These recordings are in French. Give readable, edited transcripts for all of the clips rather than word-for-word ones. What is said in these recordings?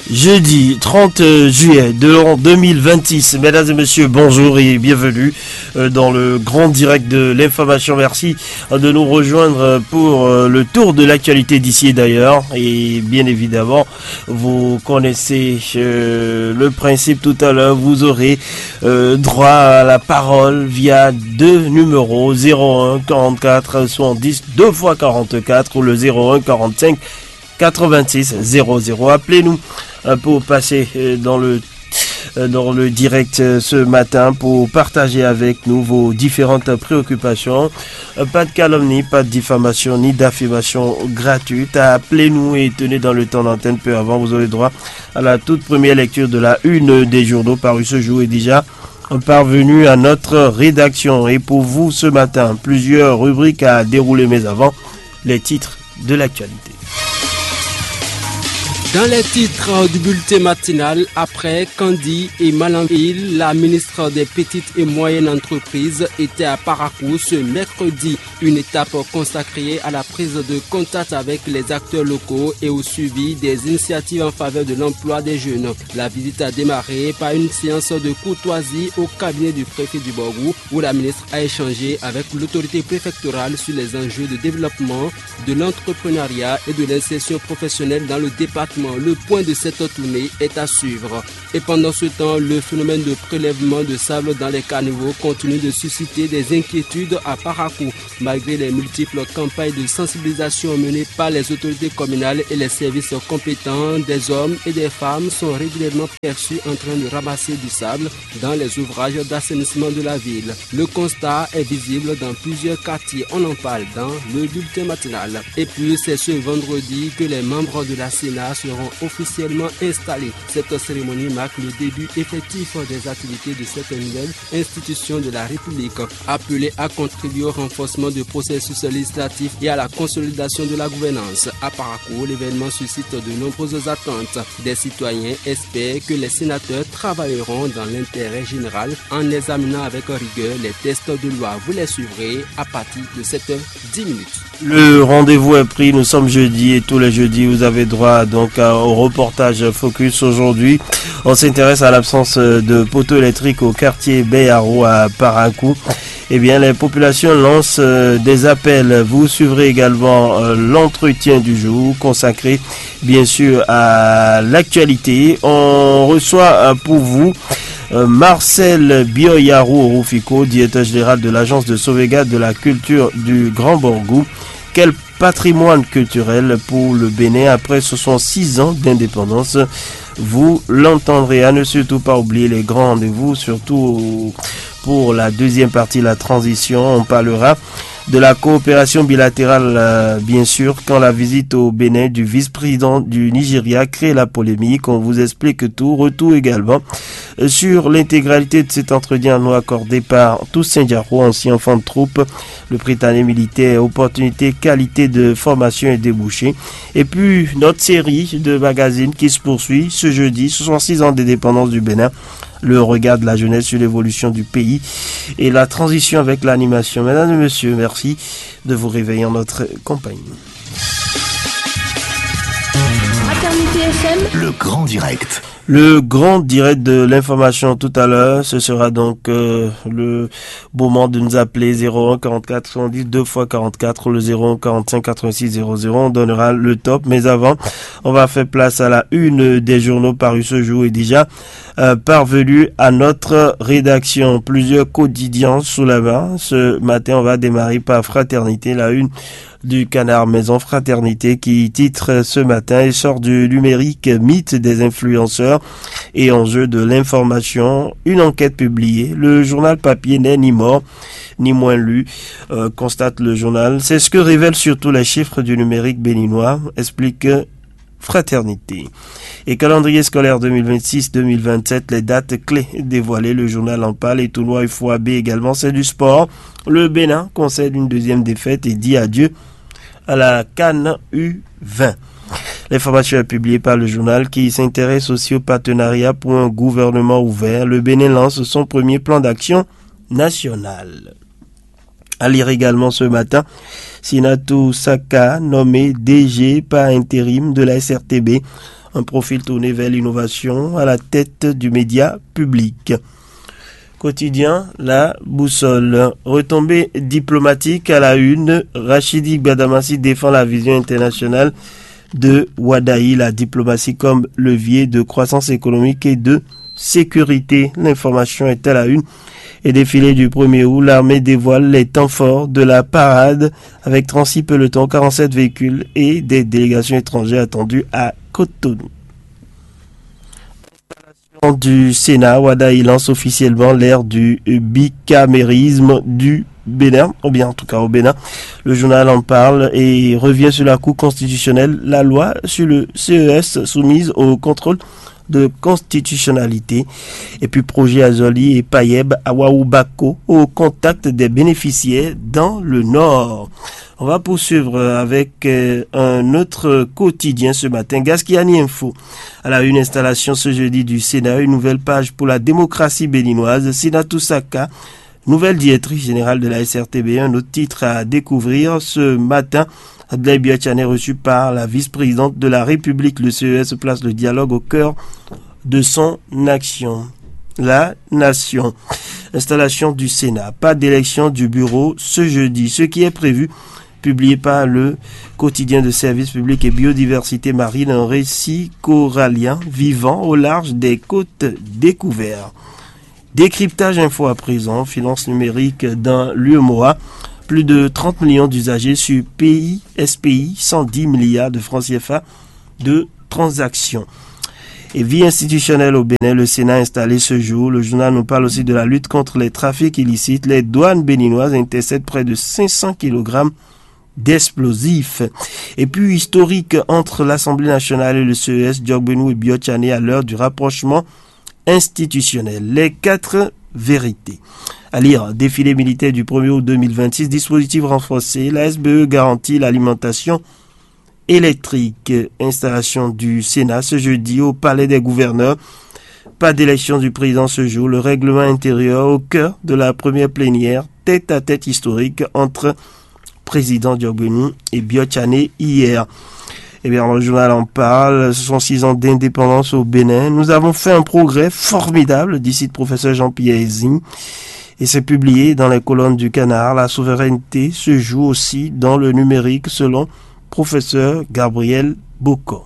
Jeudi 30 juillet de l'an 2026. Mesdames et messieurs, bonjour et bienvenue dans le grand direct de l'information. Merci de nous rejoindre pour le tour de l'actualité d'ici et d'ailleurs. Et bien évidemment, vous connaissez le principe tout à l'heure. Vous aurez droit à la parole via deux numéros 01 44 70 2 x 44 ou le 01 45 86 00. Appelez-nous pour passer dans le direct ce matin pour partager avec nous vos différentes préoccupations. Pas de calomnie, pas de diffamation ni d'affirmation gratuite. Appelez-nous et tenez dans le temps d'antenne peu avant. Vous aurez droit à la toute première lecture de la une des journaux parus ce jour et déjà parvenu à notre rédaction. Et pour vous ce matin, plusieurs rubriques à dérouler, mais avant, les titres de l'actualité. Dans les titres du bulletin matinal, après Candy et Malanville, la ministre des Petites et Moyennes Entreprises était à Parakou ce mercredi. Une étape consacrée à la prise de contact avec les acteurs locaux et au suivi des initiatives en faveur de l'emploi des jeunes. La visite a démarré par une séance de courtoisie au cabinet du préfet du Borgou où la ministre a échangé avec l'autorité préfectorale sur les enjeux de développement, de l'entrepreneuriat et de l'insertion professionnelle dans le département. Le point de cette tournée est à suivre. Et pendant ce temps, le phénomène de prélèvement de sable dans les caniveaux continue de susciter des inquiétudes à Parakou. Malgré les multiples campagnes de sensibilisation menées par les autorités communales et les services compétents, des hommes et des femmes sont régulièrement perçus en train de ramasser du sable dans les ouvrages d'assainissement de la ville. Le constat est visible dans plusieurs quartiers. On en parle dans le bulletin matinal. Et puis, c'est ce vendredi que les membres de la Sénat seront officiellement installés. Cette cérémonie marque le début effectif des activités de cette nouvelle institution de la République, appelée à contribuer au renforcement du processus législatif et à la consolidation de la gouvernance. À Parakou, l'événement suscite de nombreuses attentes. Des citoyens espèrent que les sénateurs travailleront dans l'intérêt général en examinant avec rigueur les textes de loi. Vous les suivrez à partir de 7h10. Le rendez-vous est pris, nous sommes jeudi et tous les jeudis vous avez droit donc au reportage Focus. Aujourd'hui, on s'intéresse à l'absence de poteaux électriques au quartier Bayaro à Parakou. Eh bien, les populations lancent des appels. Vous suivrez également l'entretien du jour consacré bien sûr à l'actualité. On reçoit pour vous Marcel Bioyarou Rufiko, directeur général de l'agence de sauvegarde de la culture du Grand Borgou. Quel patrimoine culturel pour le Bénin après 66 ans d'indépendance. Vous l'entendrez. À ne surtout pas oublier les grands rendez-vous, surtout pour la deuxième partie, la transition. On parlera de la coopération bilatérale, bien sûr, quand la visite au Bénin du vice-président du Nigeria crée la polémique. On vous explique tout. Retour également sur l'intégralité de cet entretien nous accordé par Toussaint Diarro, ancien enfant de troupe, le Britannique militaire, opportunité, qualité de formation et débouché. Et puis notre série de magazines qui se poursuit ce jeudi, 66 ans d'indépendance du Bénin. Le regard de la jeunesse sur l'évolution du pays et la transition avec l'animation. Mesdames et messieurs, merci de vous réveiller en notre compagnie. Maternité FM, le grand direct. Le grand direct de l'information tout à l'heure, ce sera donc le moment de nous appeler 01 44 70 2 x 44 ou le 01 45 86 00. On donnera le top, mais avant, on va faire place à la une des journaux parus ce jour et déjà parvenu à notre rédaction. Plusieurs quotidiens sous la main. Ce matin, on va démarrer par Fraternité, la une du Canard Maison Fraternité qui titre ce matin et sort du numérique mythe des influenceurs et enjeux de l'information. Une enquête publiée. Le journal papier n'est ni mort ni moins lu, constate le journal. C'est ce que révèlent surtout les chiffres du numérique béninois, explique Fraternité. Et calendrier scolaire 2026-2027, les dates clés dévoilées, le journal en parle et Toulon et FOAB également, c'est du sport. Le Bénin concède une deuxième défaite et dit adieu à la CAN U20. L'information est publiée par le journal qui s'intéresse aussi au partenariat pour un gouvernement ouvert. Le Bénin lance son premier plan d'action national. À lire également ce matin, Sinatou Saka, nommé DG par intérim de la SRTB. un profil tourné vers l'innovation à la tête du média public. Quotidien, la boussole. Retombée diplomatique à la une, Rachidi Gbadamassi défend la vision internationale de Wadaï, la diplomatie comme levier de croissance économique et de sécurité. L'information est à la une. Et défilé du 1er août, l'armée dévoile les temps forts de la parade avec 36 pelotons, 47 véhicules et des délégations étrangères attendues à Cotonou. Du Sénat, Wadaï lance officiellement l'ère du bicamérisme du Bénin, ou bien en tout cas au Bénin. Le journal en parle et revient sur la Cour constitutionnelle, la loi sur le CES soumise au contrôle de constitutionnalité. Et puis projet Azoli et Payeb à Waoubako au contact des bénéficiaires dans le Nord. On va poursuivre avec un autre quotidien ce matin, Gaskiani Info. À la une installation ce jeudi du Sénat, une nouvelle page pour la démocratie béninoise, Sinatou Saka, nouvelle directrice générale de la SRTB, un autre titre à découvrir ce matin. Abdoulaye Biachane est reçu par la vice-présidente de la République. Le CES place le dialogue au cœur de son action. La nation. Installation du Sénat. Pas d'élection du bureau ce jeudi. Ce qui est prévu, publié par le quotidien de services publics et biodiversité marine, un récit corallien vivant au large des côtes découvertes. Décryptage info à présent, finance numérique dans l'UEMOA. Plus de 30 millions d'usagers sur pays, SPI, 110 milliards de francs CFA de transactions. Et vie institutionnelle au Bénin, le Sénat installé ce jour. Le journal nous parle aussi de la lutte contre les trafics illicites. Les douanes béninoises interceptent près de 500 kg d'explosifs. Et puis historique entre l'Assemblée nationale et le CES, Diogbenou et Biotchane à l'heure du rapprochement institutionnel. Les 4 vérités. À lire, défilé militaire du 1er août 2026, dispositif renforcé, la SBE garantit l'alimentation électrique. Installation du Sénat ce jeudi au Palais des Gouverneurs. Pas d'élection du président ce jour. Le règlement intérieur au cœur de la première plénière, tête à tête historique entre président Diogbenou et Biotchane hier. Eh bien, le journal en parle. Ce sont 6 ans d'indépendance au Bénin. Nous avons fait un progrès formidable, dit le professeur Jean-Pierre Ezine. Et c'est publié dans les colonnes du Canard. La souveraineté se joue aussi dans le numérique, selon professeur Gabriel Bocon.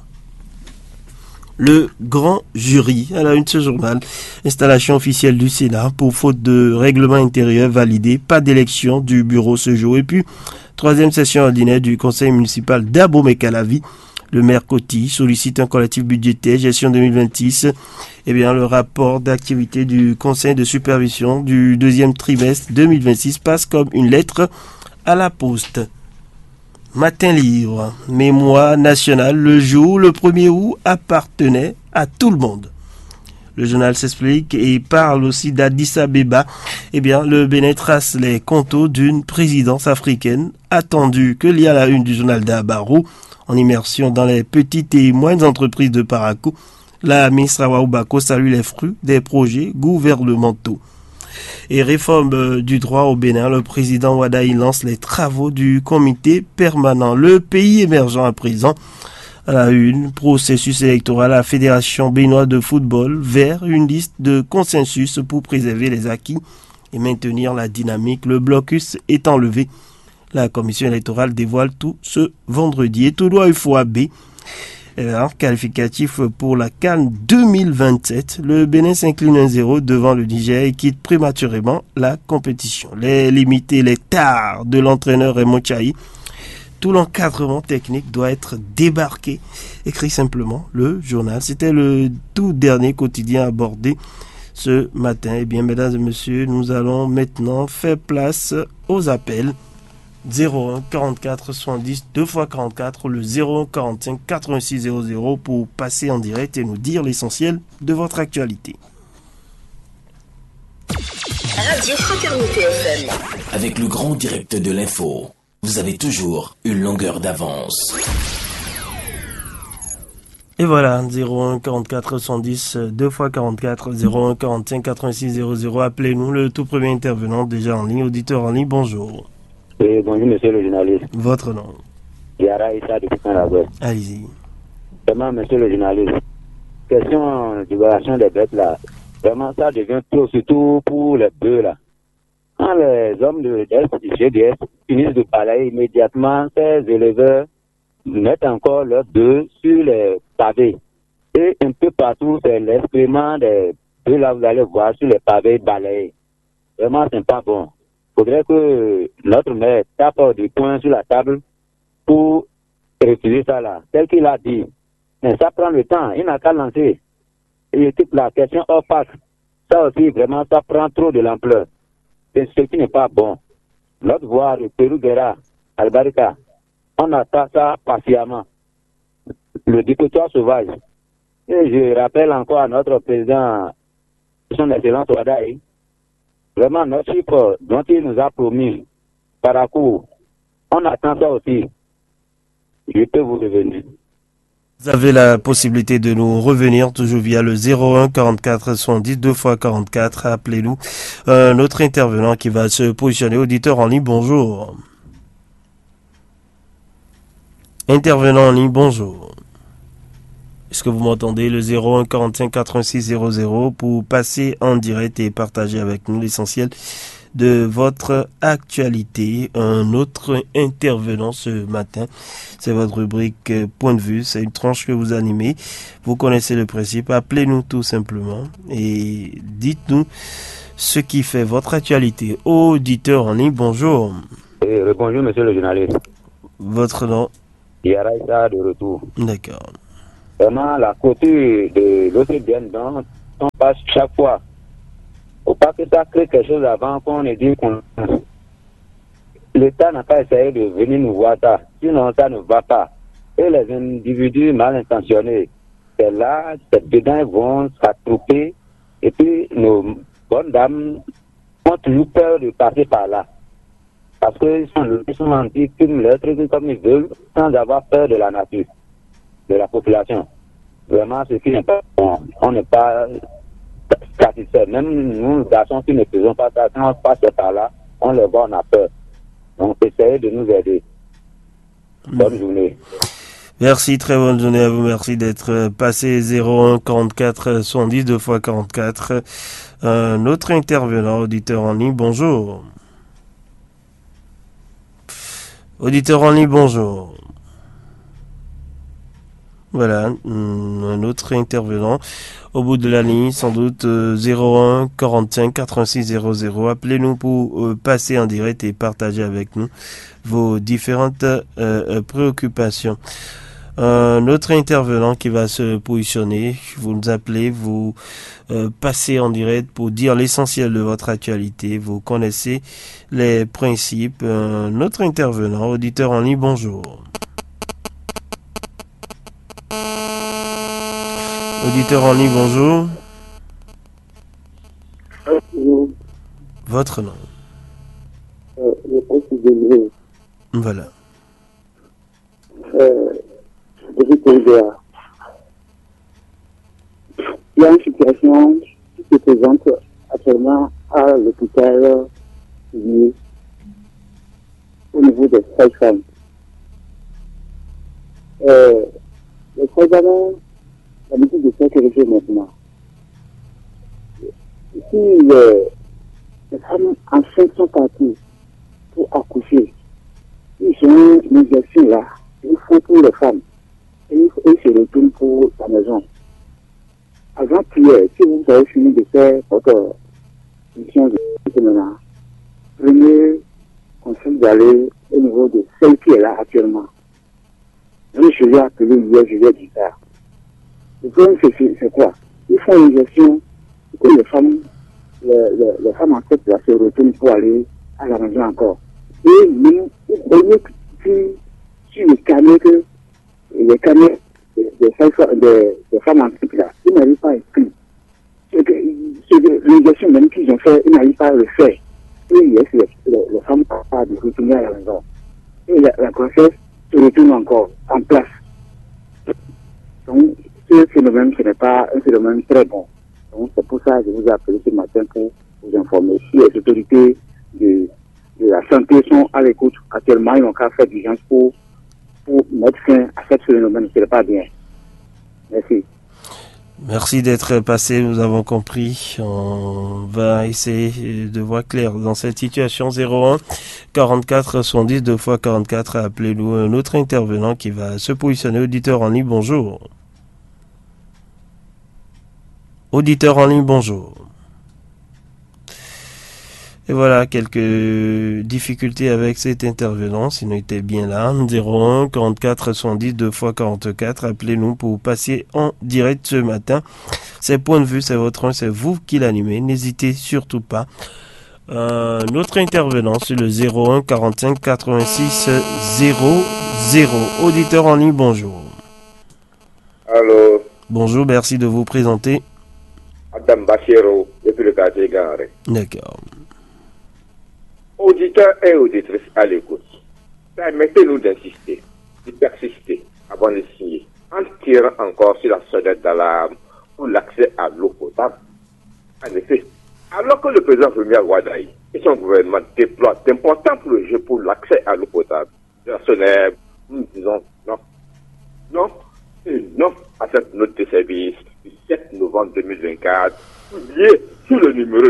Le grand jury, à la une de ce journal, installation officielle du Sénat pour faute de règlement intérieur validé, pas d'élection du bureau ce jour. Et puis, 3e session ordinaire du conseil municipal d'Abomey-Calavi. Le maire Coty sollicite un collectif budgétaire, gestion 2026. Eh bien, le rapport d'activité du conseil de supervision du 2e trimestre 2026 passe comme une lettre à la poste. Matin libre, mémoire nationale, le jour, le 1er août, appartenait à tout le monde. Le journal s'explique et parle aussi d'Addis Abeba. Eh bien, le Bénin trace les contours d'une présidence africaine attendue que liée à la une du journal d'Abarou. En immersion dans les petites et moyennes entreprises de Parakou, la ministre Waoubako salue les fruits des projets gouvernementaux. Et réforme du droit au Bénin, le président Wadaï lance les travaux du comité permanent. Le pays émergent à présent. À la une, processus électoral à la Fédération béninoise de football vers une liste de consensus pour préserver les acquis et maintenir la dynamique. Le blocus est enlevé. La commission électorale dévoile tout ce vendredi. Et tout doit UFOAB, qualificatif pour la CAN 2027. Le Bénin s'incline 1-0 devant le Niger et quitte prématurément la compétition. Les limites et les tares de l'entraîneur Raymond Tchaï. Tout l'encadrement technique doit être débarqué. Écrit simplement le journal. C'était le tout dernier quotidien abordé ce matin. Eh bien, mesdames et messieurs, nous allons maintenant faire place aux appels. 01 44 70 2 x 44, le 01 45 86 00 pour passer en direct et nous dire l'essentiel de votre actualité. Radio Fraternité FM. Avec le grand direct de l'info, vous avez toujours une longueur d'avance. Et voilà, 01 44 70 2 x 44, 01 45 86 00. Appelez-nous, le tout premier intervenant déjà en ligne, auditeur en ligne, bonjour. Oui, bonjour monsieur le journaliste. Votre nom? Yara Issa depuis Canada. Allez-y. Vraiment, monsieur le journaliste, question de libération des bêtes là, vraiment ça devient trop, surtout pour les bœufs là. Quand les hommes de du GDS finissent de parler immédiatement, ces éleveurs mettent encore leurs bœufs sur les pavés. Et un peu partout, c'est l'excrément des bœufs là, vous allez voir sur les pavés balayés. Vraiment, c'est pas bon. Il faudrait que notre maire tape du poing sur la table pour refuser ça là, tel qu'il a dit. Mais ça prend le temps, il n'a qu'à lancer. Et la question opaque, ça aussi, vraiment, ça prend trop de l'ampleur. C'est ce qui n'est pas bon. Notre voix de Pérou-Guerra, Albarika, on attend ça patiemment. Le dictateur sauvage. Et je rappelle encore à notre président, son excellence Ouadaï, vraiment notre chiffre dont il nous a promis par rapport, on attend ça aussi. Je peux vous revenir. Vous avez la possibilité de nous revenir toujours via le 01 44 70 2 x 44. Appelez-nous. Notre intervenant qui va se positionner. Auditeur en ligne, bonjour. Intervenant en ligne, bonjour. Est-ce que vous m'entendez? Le 01 45 86 00 pour passer en direct et partager avec nous l'essentiel de votre actualité. Un autre intervenant ce matin, c'est votre rubrique Point de vue, c'est une tranche que vous animez. Vous connaissez le principe, appelez-nous tout simplement et dites-nous ce qui fait votre actualité. Auditeur en ligne, bonjour. Bonjour monsieur le journaliste. Votre nom? Yaraïsa de retour. D'accord. Vraiment la clôture de l'OCDN dont on passe chaque fois. Faut pas que ça crée quelque chose avant qu'on ait dit qu'on... L'État n'a pas essayé de venir nous voir ça. Sinon, ça ne va pas. Et les individus mal intentionnés, c'est là, c'est dedans, ils vont s'attrouper. Et puis, nos bonnes dames ont toujours peur de passer par là. Parce qu'ils sont anti-cum, leurs trucs comme ils veulent, sans avoir peur de la nature, de la population. Vraiment, ce qui n'est pas bon. On n'est pas... satisfait. Même nous, garçons qui ne faisons pas ça, quand on passe par là, on les voit, on a peur. Donc, essayez de nous aider. Bonne journée. Merci, très bonne journée à vous. Merci d'être passé 01 44 70 2 x 44. Notre intervenant, auditeur en ligne, bonjour. Auditeur en ligne, bonjour. Voilà, un autre intervenant au bout de la ligne, sans doute 01 45 86 00. Appelez-nous pour passer en direct et partager avec nous vos différentes préoccupations. Un autre intervenant qui va se positionner, vous nous appelez, vous passez en direct pour dire l'essentiel de votre actualité, vous connaissez les principes. Un autre intervenant, auditeur en ligne, bonjour. Auditeur en ligne, bonjour. Bonjour. Votre nom? Je pense que je Voilà. Il y a une situation qui se présente actuellement à l'hôpital public au niveau des sages-femmes. Les sages-femmes l'habitude de faire quelque chose maintenant. Ici, les femmes enceintes sont parties pour accoucher. Ils ont une injection là, il faut pour les femmes. Et ils se retournent pour la maison. Avant prière, si vous avez fini de faire votre mission de maintenant, prenez conseil d'aller au niveau de celle qui est là actuellement. Je l'ai appelé hier, je lui ai dit ça. Le problème, c'est quoi? Ils font une gestion que les femmes enceintes là se retournent pour aller à la maison encore. Et nous, vous voyez sur le carnet que les carnets des femmes enceintes là, ils n'arrivent pas à écrire. C'est que l'injection même qu'ils ont fait, ils n'arrivent pas à le faire. Et il laisse les femmes capables de retourner à la maison. Et la grossesse se retourne encore en place. Donc, ce phénomène, ce n'est pas un phénomène très bon. Donc, c'est pour ça que je vous ai appelé ce matin pour vous informer. Si les autorités de la santé sont à l'écoute actuellement, ils n'ont qu'à faire d'urgence pour mettre fin à ce phénomène, ce n'est pas bien. Merci. Merci d'être passé, nous avons compris. On va essayer de voir clair dans cette situation. 01 44 70 2 fois 44. Appelez-nous un autre intervenant qui va se positionner. Auditeur en ligne, bonjour. Auditeur en ligne, bonjour. Et voilà, quelques difficultés avec cet intervenant, sinon il était bien là. 01 44 70 2 fois 44. Appelez-nous pour passer en direct ce matin. C'est point de vue, c'est votre c'est vous qui l'animez. N'hésitez surtout pas. Notre intervenant sur le 01 45 86 00. Auditeur en ligne, bonjour. Allô. Bonjour, merci de vous présenter. Adam Bachero, depuis le quartier Gare. D'accord. Auditeurs et auditrices à l'écoute, permettez-nous d'insister, de persister avant de signer, en tirant encore sur la sonnette d'alarme pour l'accès à l'eau potable. En effet, alors que le président Rémi Ouadaï et son gouvernement déploient d'importants projets pour l'accès à l'eau potable, personnel, nous disons non. Non et non à cette note de service du 7 novembre 2024, publiée sous le numéro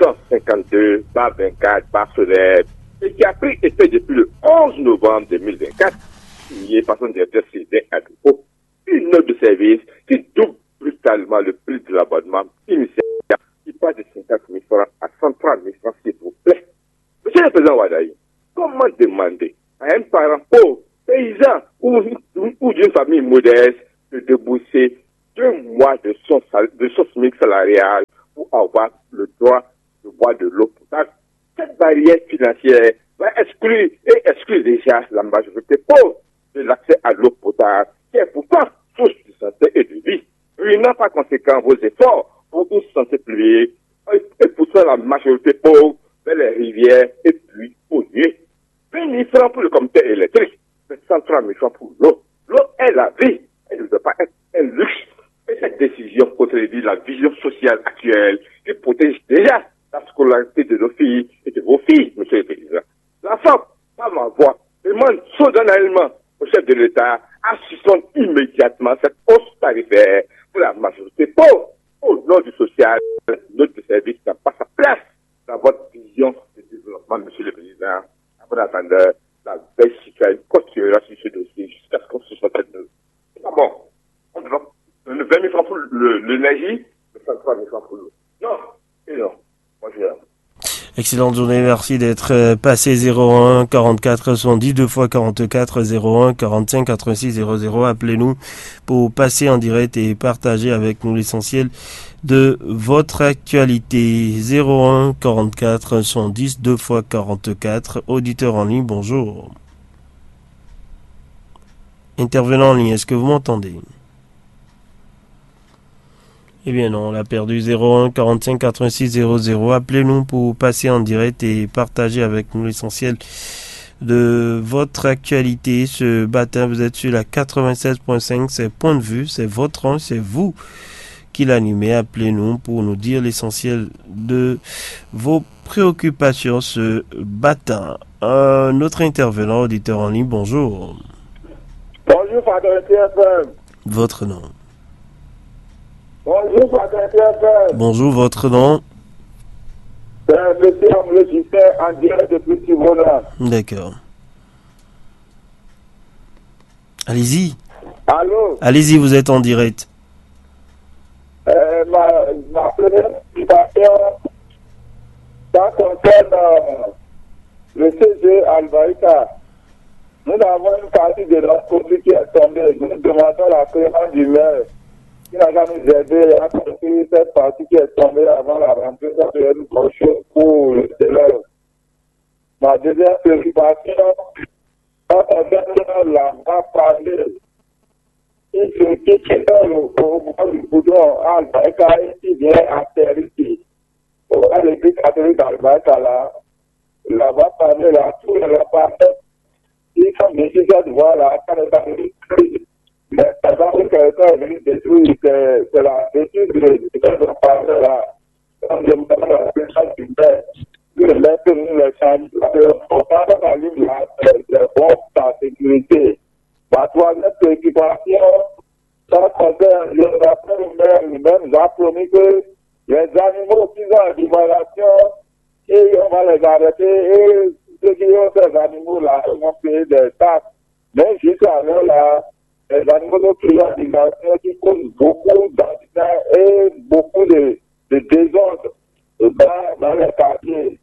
252/24/Soleil et qui a pris effet depuis le 11 novembre 2024, signée par son directeur Sylvain Adoupo, une note de service qui double brutalement le prix de l'abonnement initial qui passe de 50 000 francs à 130 000 francs, s'il vous plaît. Monsieur le président Ouadaï, comment demander à un parent pauvre, paysan ou d'une famille modeste de débourser 2 mois de son SMIC salarial pour avoir le droit de boire de l'eau potable? Cette barrière financière va exclure déjà la majorité pauvre de l'accès à l'eau potable, qui est pourtant source de santé et de vie, ruinant par conséquent vos efforts pour une santé publique et poussant la majorité pauvre vers les rivières et puits pollués. 20 000 francs pour le comité électrique, 130 000 francs pour l'eau. L'eau est la vie, elle ne doit pas être un luxe. Et cette décision contredit la vision sociale actuelle qui protège déjà la scolarité de nos filles et de vos filles, monsieur le président. La femme, par ma voix, demande solennellement au chef de l'État à suspendre immédiatement cette hausse tarifaire pour la majorité pauvre. Au nom du social, notre service n'a pas sa place dans votre vision de développement, monsieur le président. Après attendre, la veille citoyenne continuera sur ce dossier jusqu'à ce qu'on se soit neuve. C'est pas bon. On doit 20 000 francs pour l'énergie, 103 000 francs pour l'eau. Non, et non. Moi, je l'aime. Excellente journée, merci d'être passé. 01 44 70 2 fois 44 01 45 86 00. Appelez-nous pour passer en direct et partager avec nous l'essentiel de votre actualité. 01 44 110 2 fois 44. Auditeur en ligne, bonjour. Intervenant en ligne, est-ce que vous m'entendez? Eh bien non, on l'a perdu. 01 45 86 00. Appelez-nous pour passer en direct et partager avec nous l'essentiel de votre actualité. Ce matin, vous êtes sur la 96.5. C'est Point de Vue, c'est votre an, c'est vous qui l'animez. Appelez-nous pour nous dire l'essentiel de vos préoccupations ce matin. Notre intervenant, auditeur en ligne, bonjour. Bonjour, Fraternité FM. Votre nom. Bonjour, Fraternité FM. Bonjour, votre nom. C'est M. Amle Justin en direct depuis Tivona. D'accord. Allez-y. Allô? Allez-y, vous êtes en direct. Ma première citation, ça concerne le CG Albaïka. Nous avons une partie de notre produit qui est tombée. Nous demandons la créance du maire qui n'a jamais aidé à construire cette partie qui est tombée avant la rentrée. Ça serait une bonne chose pour les élèves. Ma deuxième préoccupation, ça concerne la parler. Il se quitte au moment du boudon Albaïka qui vient atterrir. À l'église catholique d'Albaïka là-bas parler là, tous les repartants. Ils sont nécessaires de voir la crise. Mais par exemple, quelqu'un est venu détruire, c'est la détruire de ce parler là. On demande la présence du maire. Le maire peut nous le changer. On parle dans la ligne là, c'est bon pour la sécurité. Ma troisième préoccupation, ça concerne lui-même nous a promis que les animaux qui sont en disparition, et on va les arrêter, et ceux qui ont ces animaux-là, ils vont payer des taxes. Mais jusqu'à là, les animaux qui ont en disparition, qui causent beaucoup d'accidents et beaucoup de désordre dans les quartiers.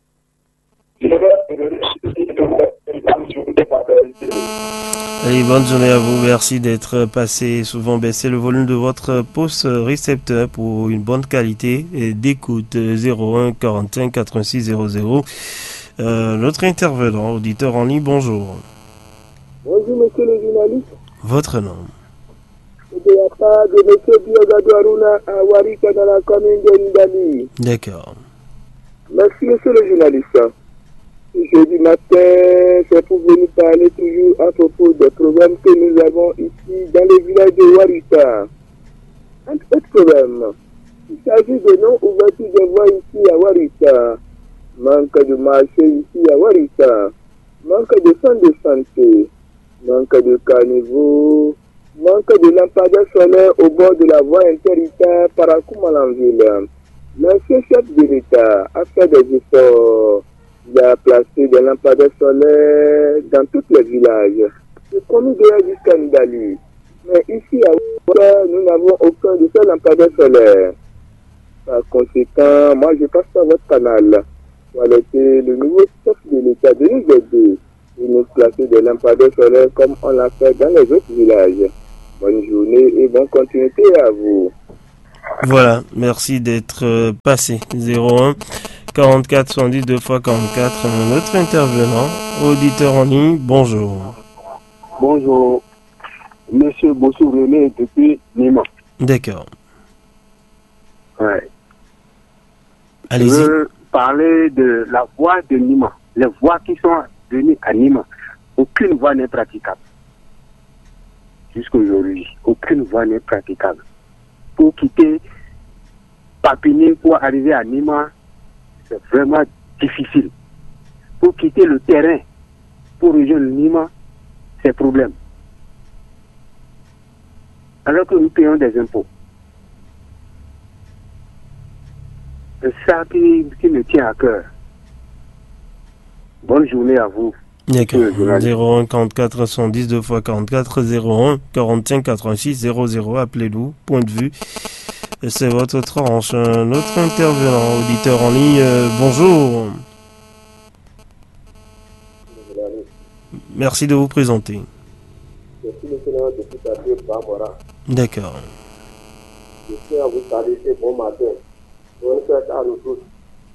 Allez, bonne journée à vous. Merci d'être passé. Souvent baisser le volume de votre poste récepteur pour une bonne qualité d'écoute. 01 45 86 00. Notre intervenant, auditeur en ligne, bonjour. Bonjour, monsieur le journaliste. Votre nom? C'est de la part de monsieur Biogado Aruna à Warika dans la commune de Ndali. D'accord. Merci, monsieur le journaliste. Jeudi matin, c'est pour venir parler toujours à propos des problèmes que nous avons ici dans le village de Warika. Un autre problème. Il s'agit de non-ouverture des voies ici à Warika. Manque de marché ici à Warika. Manque de centre de santé. Manque de carnivaux. Manque de lampadaires solaires au bord de la voie intérieure par Akumalanville. L'ancien chef de l'État a fait des efforts. Il a placé des lampadaires solaires dans tous les villages. C'est connu déjà jusqu'à Ndali. Mais ici à Ouara, nous n'avons aucun de ces lampadaires solaires. Par conséquent, moi je passe par votre canal pour alerter le nouveau chef de l'État de nous aider et nous placer des lampadaires solaires comme on l'a fait dans les autres villages. Bonne journée et bonne continuité à vous. Voilà, merci d'être passé. 01 44 70 2 fois 44. Notre intervenant, auditeur en ligne, bonjour. Bonjour, monsieur Bossou René depuis Nîmes. D'accord. Ouais. Allez-y. Je veux parler de la voie de Nîmes. Les voies qui sont venues à Nîmes, aucune voie n'est praticable. Jusqu'aujourd'hui, aucune voie n'est praticable. Pour quitter Papiné pour arriver à Nîmes, c'est vraiment difficile. Pour quitter le terrain, pour rejoindre Nîmes, c'est problème. Alors que nous payons des impôts. C'est ça qui me tient à cœur. Bonne journée à vous. D'accord. 01 44 110 2 fois 44 01 45 86 00. Appelez-nous. Point de vue. C'est votre tranche. Notre intervenant, auditeur en ligne, bonjour. Merci de vous présenter. D'accord. Je tiens à vous saluer bon matin. Bonne fête à nous tous.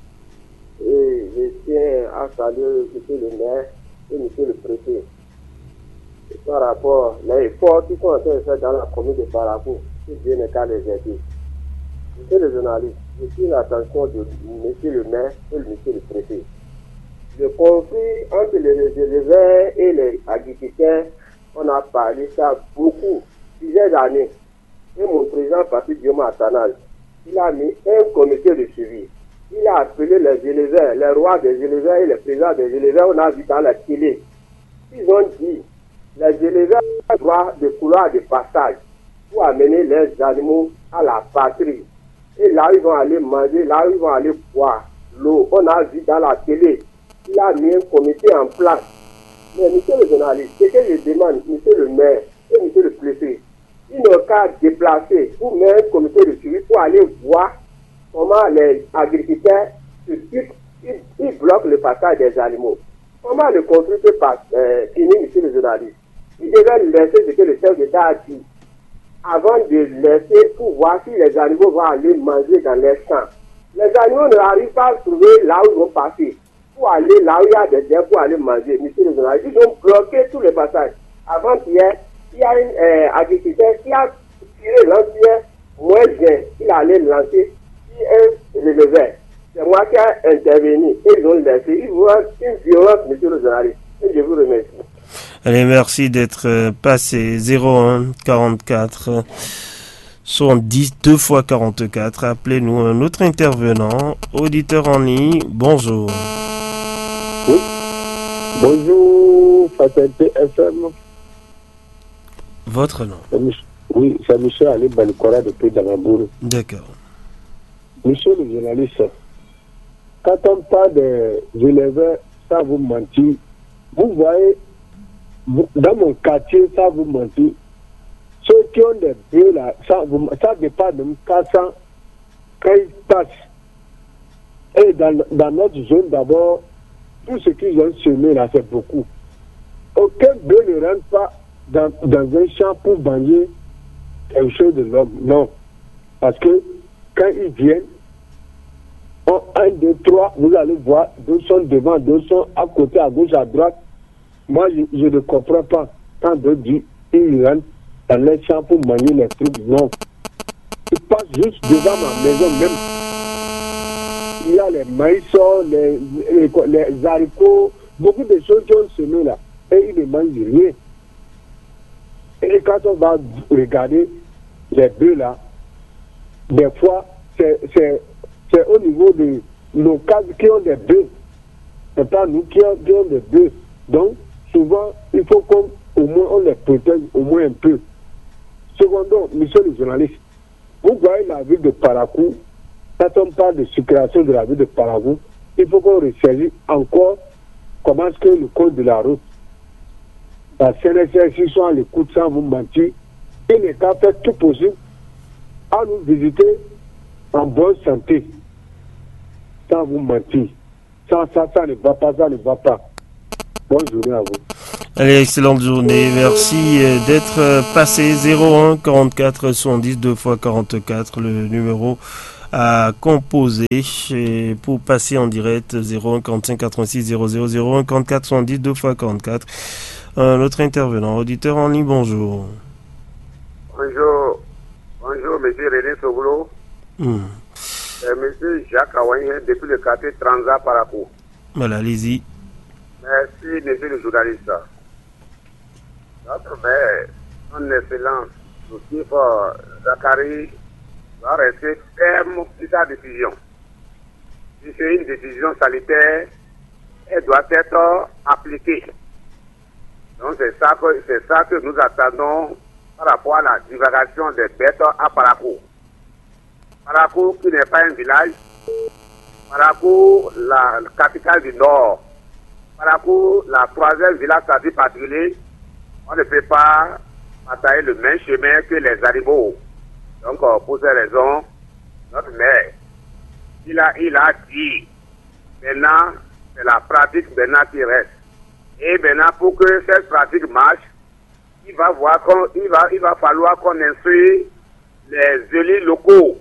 Et je tiens à saluer monsieur le maire et monsieur le préfet. Et par rapport aux efforts qui sont en train de faire dans la commune de Parakou, c'est bien le cas des aider. Monsieur le journaliste, je suis l'attention de monsieur le maire et monsieur le préfet. Le conflit entre les éleveurs et les agriculteurs, on a parlé ça beaucoup, plusieurs années. Et mon président Patrick Dioma Atanal, il a mis un comité de suivi. Il a appelé les éleveurs, les rois des éleveurs et les présidents des éleveurs, on a vu dans la télé. Ils ont dit, les éleveurs ont le droit de couloir de passage pour amener les animaux à la patrie. Et là, ils vont aller manger, là, ils vont aller boire l'eau. On a vu dans la télé, il a mis un comité en place. Mais monsieur le journaliste, ce que je demande, monsieur le maire et monsieur le préfet, ils n'ont qu'à déplacer pour mettre un comité de suivi pour aller voir comment les agriculteurs ils bloquent le passage des animaux. Comment le conflit peut finir, monsieur le journaliste? Il devait laisser ce que le chef d'État a dit avant de laisser pour voir si les animaux vont aller manger dans les champs. Les animaux n'arrivent pas à trouver là où ils vont passer pour aller là où il y a des dents pour aller manger. Monsieur le journaliste, ils ont bloqué tous les passages. Avant-hier, il y a un agriculteur qui a tiré l'ancien moyen, il allait lancer un releveur. C'est moi qui ai intervenu et ils ont laissé. Ils voient une violence, monsieur le journaliste. Et je vous remercie. Allez, merci d'être passé. 01 44 70 2 fois 44. Appelez-nous un autre intervenant. Auditeur en ligne, bonjour. Oui. Bonjour, Fraternité FM. Votre nom? Oui, c'est M. Ali Balikora depuis Damabourou. D'accord. Monsieur le journaliste, quand on parle des élèves, ça vous mentit. Vous voyez, dans mon quartier, ça vous mentit. Ceux qui ont des bœufs là, ça dépend de 400 quand ils passent. Et dans notre zone d'abord, tout ce qu'ils ont semé là, c'est beaucoup. Aucun bœuf ne rentre pas dans un champ pour banger quelque chose de l'homme. Non. Parce que quand ils viennent, 1, 2, 3, vous allez voir, 2 sont devant, 2 sont à côté, à gauche, à droite. Moi, je ne comprends pas. Quand d'autres disent, ils rentrent dans les champs pour manger les trucs. Non. Ils passent juste devant ma maison même. Il y a les maïs, les haricots, beaucoup de choses qui ont semé là. Et ils ne mangent rien. Et quand on va regarder les bœufs là, des fois, c'est au niveau de nos cases qui ont des bœufs. C'est pas nous qui ont des bœufs. Donc, souvent, il faut qu'au moins on les protège au moins un peu. Cependant, monsieur le journaliste, vous voyez la ville de Parakou, quand on parle de circulation de la ville de Parakou, il faut qu'on ressaisisse encore comment est-ce que le code de la route, la CNSS, s'ils sont à l'écoute sans vous mentir, il n'est qu'à faire tout possible à nous visiter en bonne santé, sans vous mentir. Sans ça, ça ne va pas, ça ne va pas. Bonne journée à vous. Allez, excellente journée. Merci d'être passé. 01 44 70 2 x 44, le numéro à composer et pour passer en direct. 01 45 86 00 01 44 70 2 x 44. L'autre intervenant, auditeur en ligne, bonjour. Bonjour, monsieur René Sogoulou. Monsieur Jacques Aouayen, depuis le quartier Transat Parakou. Voilà, allez-y. Merci, monsieur le journaliste. Notre maire, son excellence, le chef Zachary, va rester ferme sur sa décision. Si c'est une décision sanitaire, elle doit être appliquée. Donc c'est ça que nous attendons par rapport à la divagation des bêtes à Parakou. Parakou qui n'est pas un village, Parakou la capitale du Nord, Parakou la troisième village stratégique particulier, on ne peut pas batailler le même chemin que les animaux. Donc pour ces raisons, notre maire, il a dit, maintenant c'est la pratique maintenant qui reste. Et maintenant, pour que cette pratique marche, il va falloir qu'on instruise les élus locaux,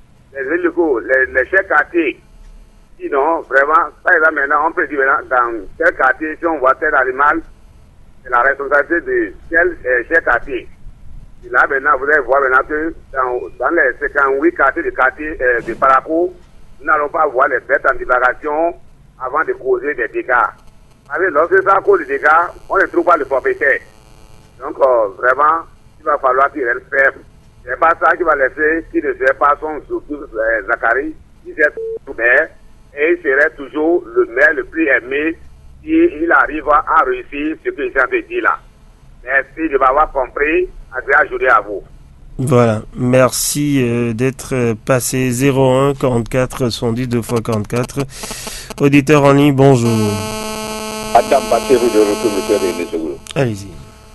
les chefs quartiers. Sinon, vraiment, par exemple, maintenant, on peut dire dans tel quartier, si on voit tel animal, c'est la responsabilité de tel chef quartier. Et là, maintenant, vous allez voir maintenant que dans les 58 quartiers de Parakou, nous n'allons pas voir les bêtes en divagation avant de causer des dégâts. Lorsque ça cause des dégâts, on ne trouve pas le propriétaire. Donc, vraiment, il va falloir qu'il reste ferme. C'est pas ça qui va laisser qu'il ne serait pas son surtout Zachary, qui est tout maire, et il serait toujours le maire le plus aimé s'il arrive à réussir ce que j'ai envie de dire là. Merci de m'avoir compris. Agréable journée à vous. Voilà, merci d'être passé. 01 44 70 2 x 44. Auditeur en ligne, bonjour. Adam Bassirou de retour, monsieur René Sogoulou. Allez-y.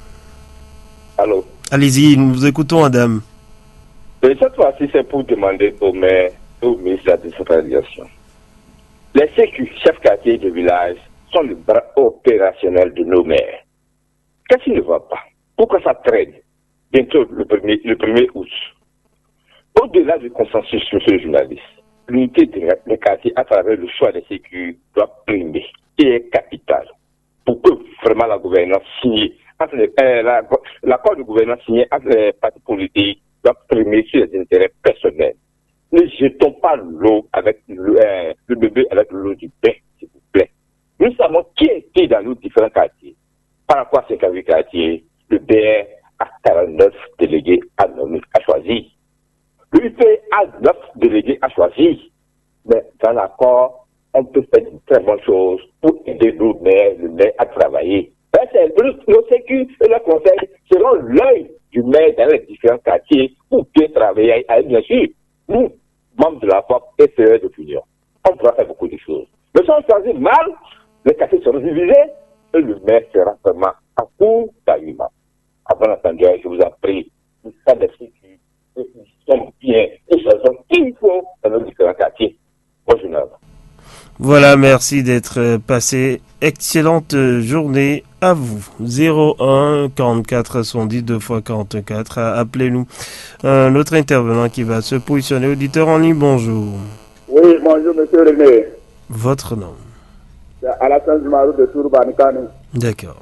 Allô? Allez-y, nous vous écoutons, Adam. Et cette fois-ci, c'est pour demander au maire et au ministre de la décentralisation. Les CQ, chefs quartiers de village, sont le bras opérationnel de nos maires. Qu'est-ce qui ne va pas? Pourquoi ça traîne? Bientôt le 1er août. Au-delà du consensus, monsieur le journaliste, l'unité des quartiers à travers le choix des CQ doit primer. Et est capital pour que vraiment la gouvernance signée, l'accord de gouvernance signé entre les partis politiques doit primer sur les intérêts personnels. Ne jetons pas l'eau avec le bébé avec l'eau du bain, s'il vous plaît. Nous savons qui est qui dans nos différents quartiers. Par rapport à ces quartiers, le BR a 49 délégués à nommer, à choisir. L'UP a 9 délégués à choisir. Mais dans l'accord, on peut faire de très bonnes choses pour aider le maire à travailler. Nos sécu et le conseil seront l'œil du maire dans les différents quartiers pour bien travailler avec, bien sûr, nous, membres de la FOP et CE d'opinion. On pourra faire beaucoup de choses. Mais si on choisit mal, les quartiers seront divisés et le maire sera vraiment à court d'argument. Avant d'entendre, je vous en prie, nous sommes des structures, nous sommes bien et faisons qu'il faut dans nos différents quartiers. Bonjour. Voilà, merci d'être passé. Excellente journée à vous. 01 44 110 2 x 44. Appelez-nous. Un autre intervenant qui va se positionner. Auditeur en ligne, bonjour. Oui, bonjour, monsieur René. Votre nom? C'est Alassane Zumarou de Tourbanikane. D'accord.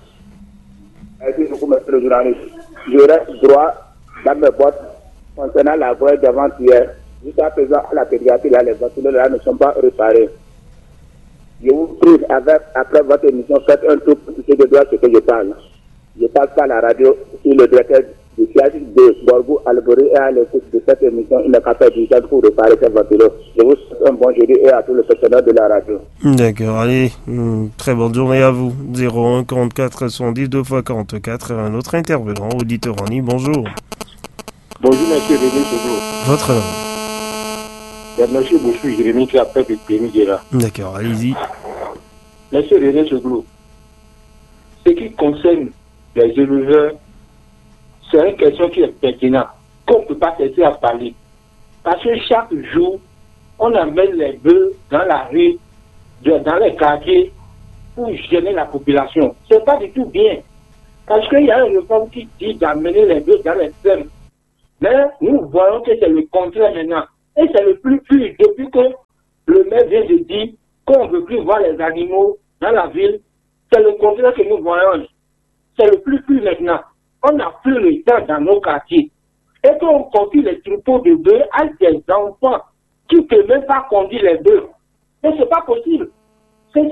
Merci beaucoup, monsieur le journaliste. Je reste droit dans mes bottes concernant la voie d'avant-hier. Jusqu'à présent, à la pédiatrie, là, les ventilateurs là ne sont pas réparés. Je vous prie, après votre émission, faites un tour pour toucher de droit ce que je parle. Je passe par la radio sur le directeur du siège de Borgou Albouri et à l'écoute de cette émission, il n'est qu'à faire du temps pour réparer ces ventilateurs. Je vous souhaite un bon jeudi et à tous les personnels de la radio. D'accord, allez, très bonne journée à vous. 01 44 110 2 x 44. Un autre intervenant, auditeur en ligne, bonjour. Bonjour, monsieur René Seglo. Votre nom? C'est monsieur Bouchou Jérémy qui appelle le pays de là. D'accord, allez-y. Monsieur René Seglo, ce qui concerne les éleveurs, c'est une question qui est pertinente, qu'on ne peut pas cesser à parler. Parce que chaque jour, on amène les bœufs dans la rue, dans les quartiers, pour gêner la population. Ce n'est pas du tout bien. Parce qu'il y a une réforme qui dit d'amener les bœufs dans les fermes. Mais nous voyons que c'est le contraire maintenant. Et c'est le plus pur. Depuis que le maire vient de dire qu'on ne veut plus voir les animaux dans la ville, c'est le contraire que nous voyons. C'est le plus pur maintenant. On n'a plus le temps dans nos quartiers. Et qu'on confie les troupeaux de bœufs à des enfants qui ne peuvent même pas conduire les bœufs. Mais ce n'est pas possible.